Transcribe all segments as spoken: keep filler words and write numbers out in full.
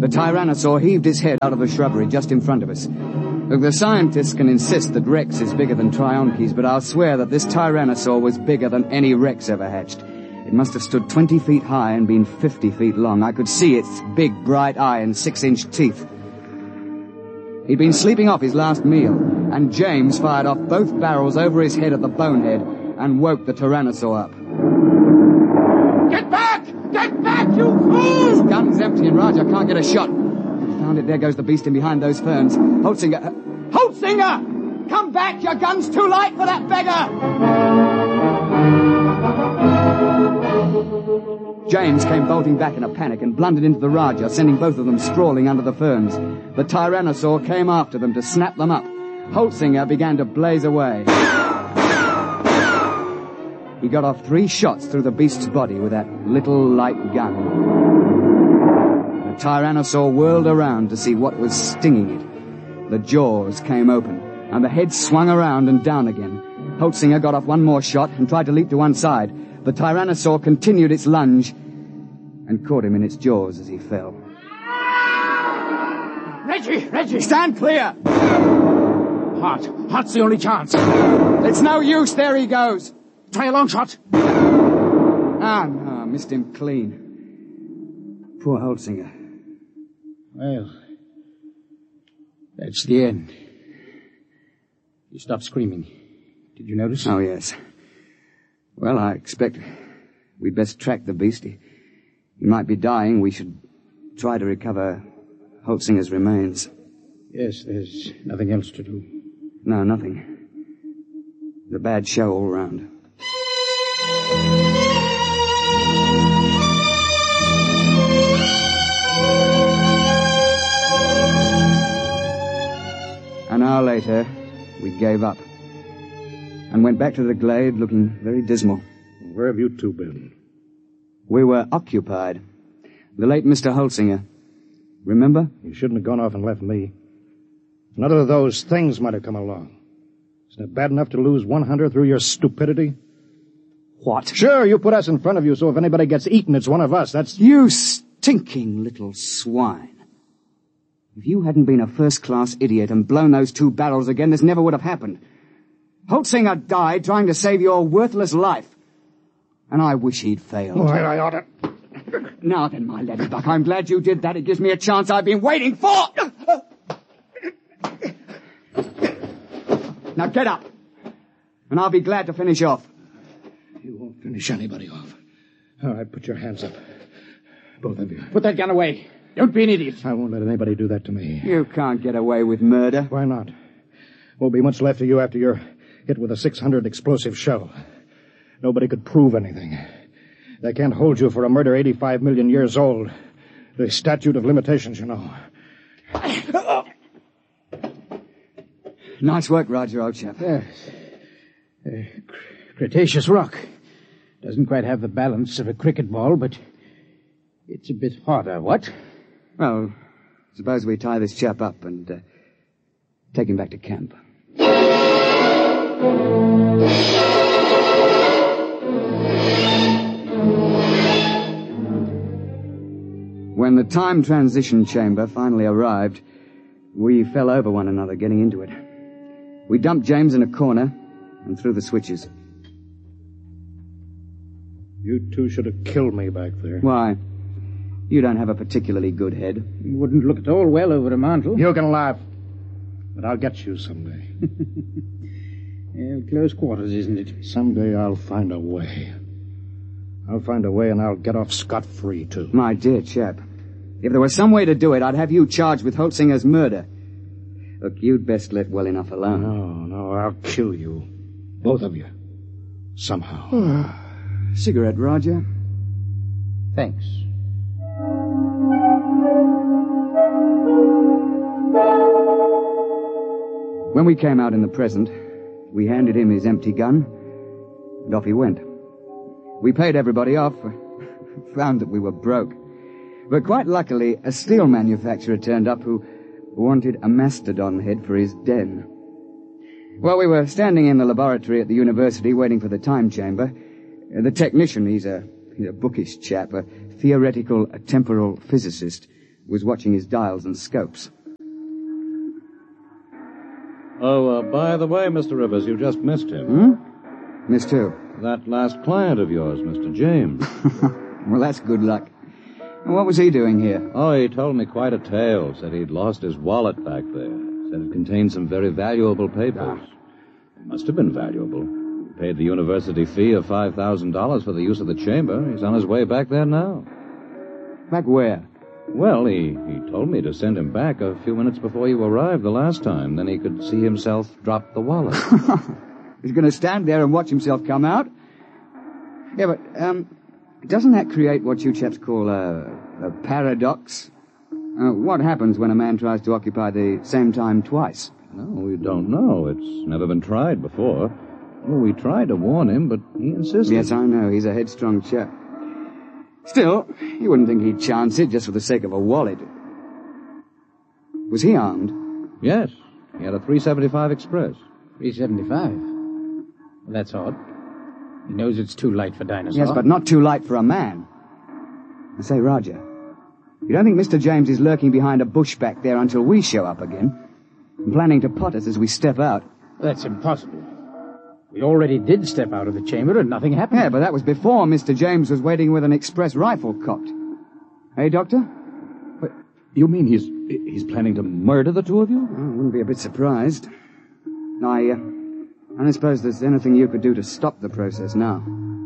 The Tyrannosaur heaved his head out of the shrubbery just in front of us. Look, the scientists can insist that Rex is bigger than Trionches, but I'll swear that this Tyrannosaur was bigger than any Rex ever hatched. It must have stood twenty feet high and been fifty feet long. I could see its big, bright eye and six-inch teeth. He'd been sleeping off his last meal, and James fired off both barrels over his head at the bonehead and woke the Tyrannosaur up. Get back! Get back, you fool! His gun's empty and Roger can't get a shot. Found it, there goes the beast in behind those ferns. Holtzinger! Uh, Holtzinger! Come back, your gun's too light for that beggar! James came bolting back in a panic and blundered into the Raja, sending both of them sprawling under the ferns. The Tyrannosaur came after them to snap them up. Holtzinger began to blaze away. He got off three shots through the beast's body with that little light gun. The Tyrannosaur whirled around to see what was stinging it. The jaws came open, and the head swung around and down again. Holtzinger got off one more shot and tried to leap to one side. The Tyrannosaur continued its lunge and caught him in its jaws as he fell. Reggie! Reggie! Stand clear! Hart. Hart's the only chance. It's no use. There he goes. Try a long shot. Ah, no, missed him clean. Poor Holtzinger. Well, that's the end. He stopped screaming. Did you notice? Oh, yes. Well, I expect we'd best track the beast. He, he might be dying. We should try to recover Holtzinger's remains. Yes, there's nothing else to do. No, nothing. It's a bad show all round. An hour later, we gave up and went back to the glade looking very dismal. Where have you two been? We were occupied. The late Mister Holtzinger. Remember? You shouldn't have gone off and left me. None of those things might have come along. Isn't it bad enough to lose one hunter through your stupidity? What? Sure, you put us in front of you, so if anybody gets eaten, it's one of us. That's... You stinking little swine. If you hadn't been a first-class idiot and blown those two barrels again, this never would have happened. Holtzinger died trying to save your worthless life. And I wish he'd failed. Oh, I, I ought to... Now then, my laddybuck, I'm glad you did that. It gives me a chance I've been waiting for. Now get up, and I'll be glad to finish off. You won't finish anybody off. All right, put your hands up. Both of you. Put that gun away. Don't be an idiot. I won't let anybody do that to me. You can't get away with murder. Why not? Won't be much left of you after you're hit with a six hundred explosive shell. Nobody could prove anything. They can't hold you for a murder eighty-five million years old. The statute of limitations, you know. Nice work, Roger, old chap. Yes. Uh, Cretaceous rock. Doesn't quite have the balance of a cricket ball, but it's a bit harder, what? Well, suppose we tie this chap up and uh, take him back to camp. When the time transition chamber finally arrived, we fell over one another getting into it. We dumped James in a corner and threw the switches. You two should have killed me back there. Why? You don't have a particularly good head. You wouldn't look at all well over a mantle. You can laugh, but I'll get you someday. Well, close quarters, isn't it? Someday I'll find a way. I'll find a way and I'll get off scot-free, too. My dear chap, if there was some way to do it, I'd have you charged with Holtzinger's murder. Look, you'd best let well enough alone. No, no, I'll kill you. Both of you. Somehow. Cigarette, Roger? Thanks. When we came out in the present, we handed him his empty gun, and off he went. We paid everybody off, found that we were broke. But quite luckily, a steel manufacturer turned up who wanted a mastodon head for his den. While we were standing in the laboratory at the university waiting for the time chamber, the technician, he's a, he's a bookish chap, a theoretical a temporal physicist, was watching his dials and scopes. Oh, uh, by the way, Mister Rivers, you just missed him. Hmm? Missed who? That last client of yours, Mister James. Well, that's good luck. And what was he doing here? Oh, he told me quite a tale. Said he'd lost his wallet back there. Said it contained some very valuable papers. Ah. It must have been valuable. He paid the university fee of five thousand dollars for the use of the chamber. He's on his way back there now. Back where? Well, he, he told me to send him back a few minutes before you arrived the last time. Then he could see himself drop the wallet. He's going to stand there and watch himself come out? Yeah, but, um, doesn't that create what you chaps call a, a paradox? Uh, what happens when a man tries to occupy the same time twice? No, we don't know. It's never been tried before. Well, we tried to warn him, but he insisted. Yes, I know. He's a headstrong chap. Still, you wouldn't think he'd chance it just for the sake of a wallet. Was he armed? Yes. He had a three seventy-five Express. three seventy-five? Well, that's odd. He knows it's too light for Dinosaur. Yes, but not too light for a man. I say, Roger, you don't think Mister James is lurking behind a bush back there until we show up again? And planning to pot us as we step out? That's impossible. We already did step out of the chamber and nothing happened. Yeah, but that was before Mister James was waiting with an express rifle cocked. Hey, Doctor? What, you mean he's he's planning to murder the two of you? Oh, I wouldn't be a bit surprised. I, uh, I don't suppose there's anything you could do to stop the process now.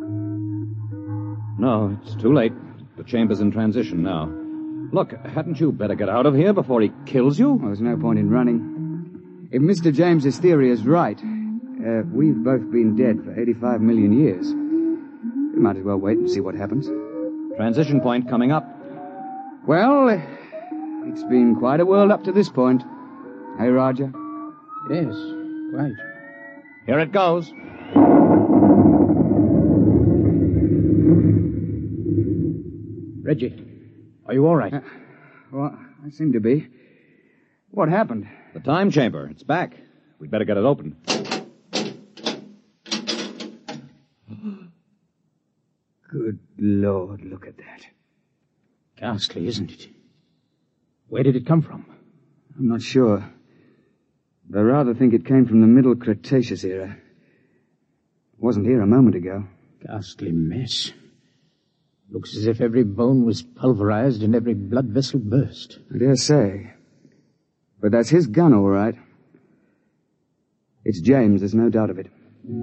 No, it's too late. The chamber's in transition now. Look, hadn't you better get out of here before he kills you? Well, there's no point in running. If Mister James's theory is right, uh, we've both been dead for eighty-five million years. We might as well wait and see what happens. Transition point coming up. Well, it's been quite a world up to this point. Hey, Roger? Yes, quite. Here it goes. Reggie, are you all right? Uh, well, I seem to be. What happened? The time chamber. It's back. We'd better get it open. Good Lord, look at that. Ghastly, isn't it? Where did it come from? I'm not sure. But I rather think it came from the Middle Cretaceous era. It wasn't here a moment ago. Ghastly mess. Looks as if every bone was pulverized and every blood vessel burst. I dare say. But that's his gun, all right. It's James, there's no doubt of it.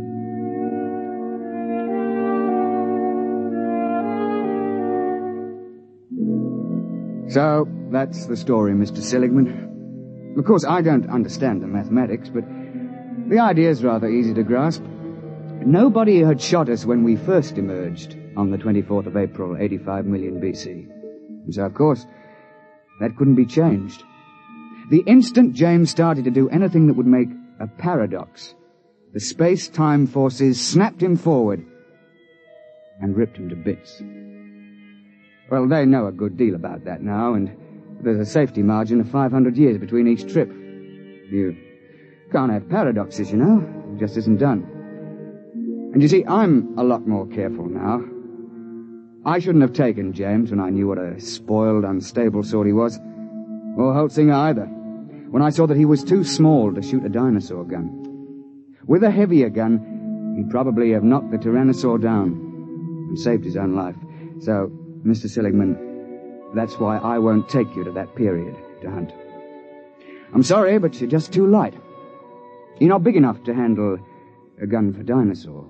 So, that's the story, Mister Seligman. Of course, I don't understand the mathematics, but the idea's rather easy to grasp. Nobody had shot us when we first emerged on the twenty-fourth of April, eighty-five million B C. And so, of course, that couldn't be changed. The instant James started to do anything that would make a paradox, the space-time forces snapped him forward and ripped him to bits. Well, they know a good deal about that now, and there's a safety margin of five hundred years between each trip. You can't have paradoxes, you know. It just isn't done. And you see, I'm a lot more careful now. I shouldn't have taken James when I knew what a spoiled, unstable sort he was. Or Holtzinger either. When I saw that he was too small to shoot a dinosaur gun. With a heavier gun, he'd probably have knocked the Tyrannosaur down and saved his own life. So, Mister Seligman, that's why I won't take you to that period to hunt. I'm sorry, but you're just too light. You're not big enough to handle a gun for dinosaur.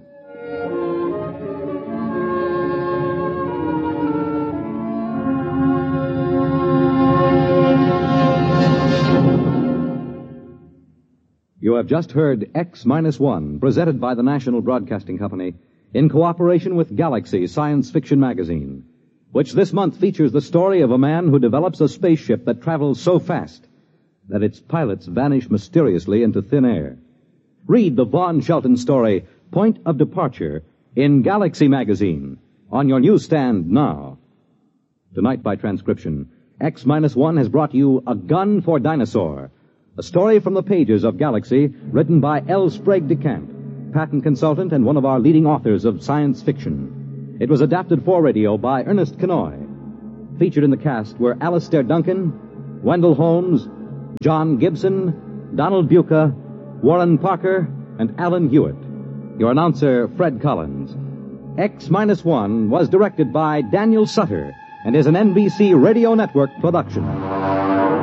You have just heard X Minus One, presented by the National Broadcasting Company in cooperation with Galaxy Science Fiction Magazine, which this month features the story of a man who develops a spaceship that travels so fast that its pilots vanish mysteriously into thin air. Read the Vaughn Shelton story, Point of Departure, in Galaxy Magazine, on your newsstand now. Tonight, by transcription, X Minus One has brought you A Gun for Dinosaur, a story from the pages of Galaxy, written by L. Sprague de Camp, patent consultant and one of our leading authors of science fiction. It was adapted for radio by Ernest Kenoy. Featured in the cast were Alastair Duncan, Wendell Holmes, John Gibson, Donald Buca, Warren Parker, and Alan Hewitt. Your announcer, Fred Collins. X Minus One was directed by Daniel Sutter and is an N B C Radio Network production.